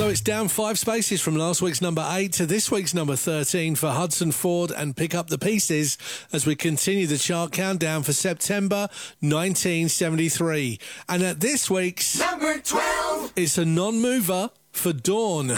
it's down 5 spaces from last week's number 8 to this week's number 13 for Hudson Ford and Pick Up the Pieces as we continue the chart countdown for September 1973. And at this week's number 12, it's a non-mover for Dawn.